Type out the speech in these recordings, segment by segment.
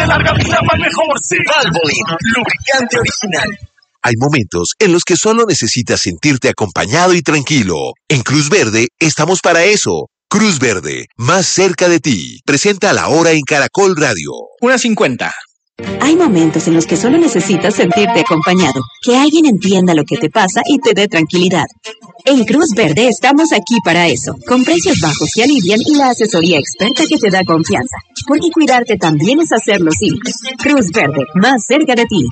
larga vida para mejor, sí. Valvoline, lubricante original. Hay momentos en los que solo necesitas sentirte acompañado y tranquilo. En Cruz Verde estamos para eso. Cruz Verde, más cerca de ti. Presenta La Hora en Caracol Radio. 1:50. Hay momentos en los que solo necesitas sentirte acompañado, que alguien entienda lo que te pasa y te dé tranquilidad. En Cruz Verde estamos aquí para eso, con precios bajos que alivian y la asesoría experta que te da confianza. Porque cuidarte también es hacerlo simple. Cruz Verde, más cerca de ti.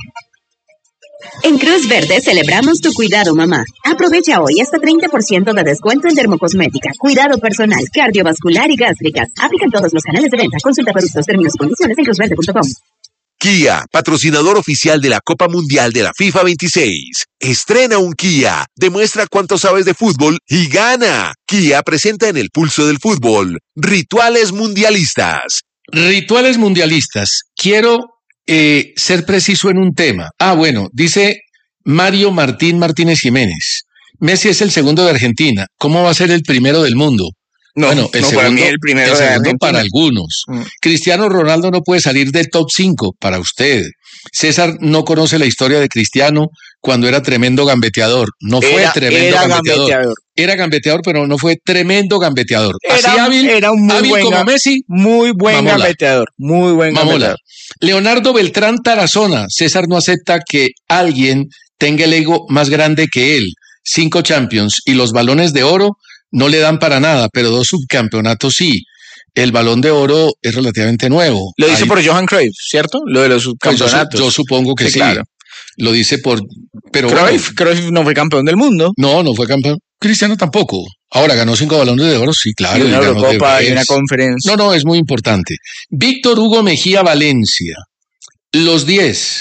En Cruz Verde celebramos tu cuidado, mamá. Aprovecha hoy hasta 30% de descuento en dermocosmética, cuidado personal, cardiovascular y gástricas. Aplican todos los canales de venta. Consulta productos, términos y condiciones en cruzverde.com. Kia, patrocinador oficial de la Copa Mundial de la FIFA 26. Estrena un Kia, demuestra cuánto sabes de fútbol y gana. Kia presenta en el pulso del fútbol Rituales Mundialistas. Rituales mundialistas. Quiero ser preciso en un tema. Bueno, dice Mario Martínez Jiménez. Messi es el segundo de Argentina. ¿Cómo va a ser el primero del mundo? No, bueno, el segundo, para mí el primero el de segundo Argentina. para algunos. Cristiano Ronaldo no puede salir del top 5 para usted. César no conoce la historia de Cristiano cuando era tremendo gambeteador. No fue tremendo gambeteador. Era gambeteador, pero no fue tremendo gambeteador. Así hábil, era un muy hábil buen, como Messi. Muy buen Mamola. gambeteador. Muy buen gambeteador. Leonardo Beltrán Tarazona. César no acepta que alguien tenga el ego más grande que él. 5 Champions y los balones de oro no le dan para nada, pero 2 subcampeonatos sí. El Balón de Oro es relativamente nuevo. Lo dice por Johan Cruyff, ¿cierto? Lo de los subcampeonatos. Yo supongo que sí. Claro. Lo dice por... Pero Cruyff no fue campeón del mundo. No fue campeón. Cristiano tampoco. Ahora ganó 5 Balones de Oro, sí, claro. Y una Eurocopa y una conferencia. No, es muy importante. Víctor Hugo Mejía Valencia. Los 10.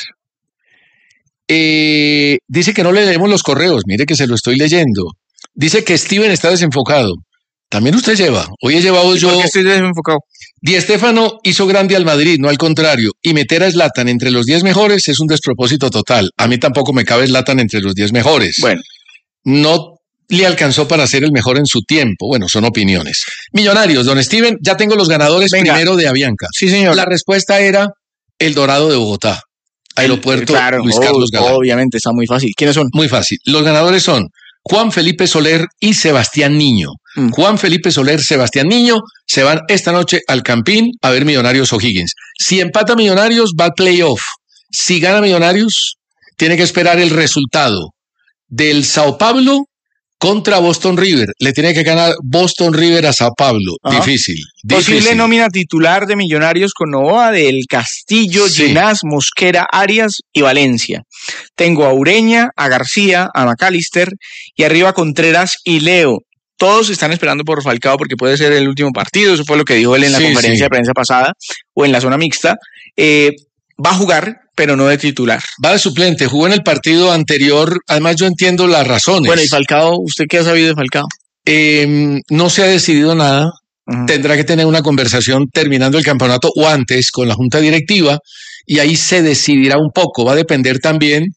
Dice que no le leemos los correos. Mire que se lo estoy leyendo. Dice que Steven está desenfocado. También usted lleva. Hoy he llevado yo... ¿Por qué estoy desenfocado? Di Stéfano hizo grande al Madrid, no al contrario. Y meter a Zlatan entre los 10 mejores es un despropósito total. A mí tampoco me cabe Zlatan entre los 10 mejores. Bueno. No le alcanzó para ser el mejor en su tiempo. Bueno, son opiniones. Millonarios, don Steven, ya tengo los ganadores. Venga. Primero de Avianca. Sí, señor. La respuesta era El Dorado de Bogotá. Aeropuerto Luis Carlos Galán. Obviamente, está muy fácil. ¿Quiénes son? Muy fácil. Los ganadores son Juan Felipe Soler y Sebastián Niño. Juan Felipe Soler, Sebastián Niño se van esta noche al Campín a ver Millonarios O'Higgins. Si empata Millonarios, va al playoff. Si gana Millonarios, tiene que esperar el resultado del Sao Paulo contra Boston River. Le tiene que ganar Boston River a Sao Paulo. Difícil. Posible nómina titular de Millonarios con Novoa, del Castillo, sí. Ginás, Mosquera, Arias y Valencia. Tengo a Ureña, a García, a McAllister y arriba Contreras y Leo. Todos están esperando por Falcao porque puede ser el último partido. Eso fue lo que dijo él en la conferencia de prensa pasada o en la zona mixta. Va a jugar, pero no de titular. Va de suplente, jugó en el partido anterior. Además, yo entiendo las razones. Bueno, ¿y Falcao? ¿Usted qué ha sabido de Falcao? No se ha decidido nada. Tendrá que tener una conversación terminando el campeonato o antes con la junta directiva y ahí se decidirá un poco. Va a depender también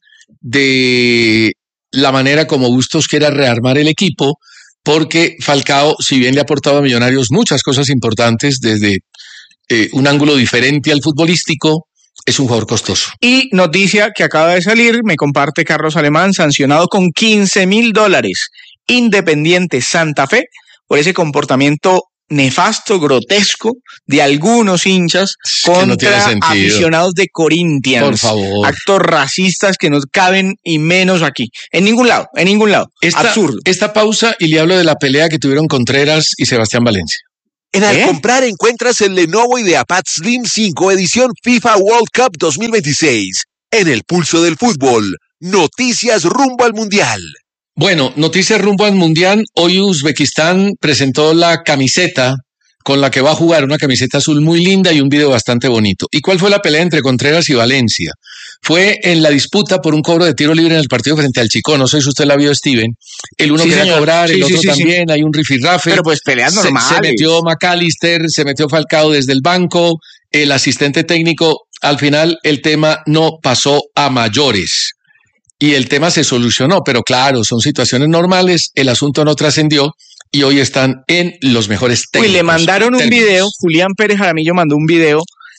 de la manera como Bustos quiera rearmar el equipo, porque Falcao, si bien le ha aportado a Millonarios muchas cosas importantes desde un ángulo diferente al futbolístico, es un jugador costoso. Y noticia que acaba de salir, me comparte Carlos Alemán, sancionado con $15,000, Independiente Santa Fe, por ese comportamiento nefasto, grotesco de algunos hinchas contra aficionados de Corinthians. Por favor. Actos racistas que no caben y menos aquí. En ningún lado. Absurdo. Esta pausa y le hablo de la pelea que tuvieron Contreras y Sebastián Valencia. En Al Comprar encuentras el Lenovo IdeaPad Slim 5 edición FIFA World Cup 2026. En el pulso del fútbol, noticias rumbo al Mundial. Bueno, noticias rumbo al Mundial. Hoy Uzbekistán presentó la camiseta con la que va a jugar, una camiseta azul muy linda y un video bastante bonito. ¿Y cuál fue la pelea entre Contreras y Valencia? Fue en la disputa por un cobro de tiro libre en el partido frente al Chico. No sé si usted la vio, Steven. El uno quería cobrar, el otro también. Hay un rifirrafe. Pero pues peleas normales. Se metió McAllister, se metió Falcao desde el banco, el asistente técnico. Al final el tema no pasó a mayores. Y el tema se solucionó, pero claro, son situaciones normales, el asunto no trascendió y hoy están en los mejores técnicos. Y le mandaron un video, Julián Pérez Jaramillo mandó un video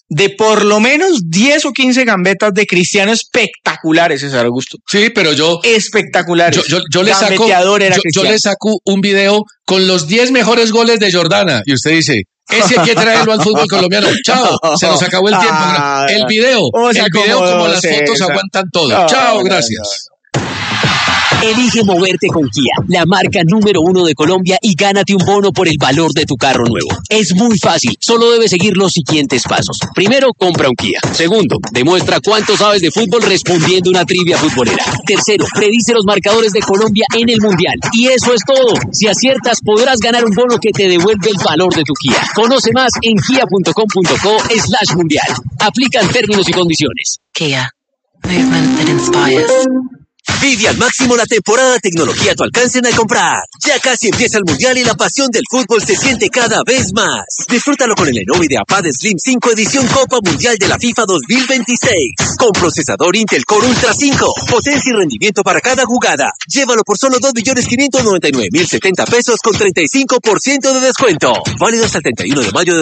de por lo menos 10 o 15 gambetas de Cristiano espectaculares, César Augusto. Sí, pero yo... Espectaculares. Yo le saco un video con los 10 mejores goles de Jordana y usted dice... Ese hay que traerlo al fútbol colombiano. Chao, se nos acabó el tiempo. El video como las fotos aguantan todo. Chao, gracias. Elige moverte con Kia, la marca número 1 de Colombia, y gánate un bono por el valor de tu carro nuevo. Es muy fácil, solo debes seguir los siguientes pasos. Primero, compra un Kia. Segundo, demuestra cuánto sabes de fútbol respondiendo una trivia futbolera. Tercero, predice los marcadores de Colombia en el Mundial. Y eso es todo. Si aciertas, podrás ganar un bono que te devuelve el valor de tu Kia. Conoce más en kia.com.co/mundial. Aplican términos y condiciones. Kia. Movement that inspires. Vive al máximo la temporada de tecnología a tu alcance en Alcomprar. Ya casi empieza el Mundial y la pasión del fútbol se siente cada vez más. Disfrútalo con el Lenovo IdeaPad Slim 5 edición Copa Mundial de la FIFA 2026. Con procesador Intel Core Ultra 5. Potencia y rendimiento para cada jugada. Llévalo por solo 2.599.070 pesos con 35% de descuento. Válido hasta el 31 de mayo de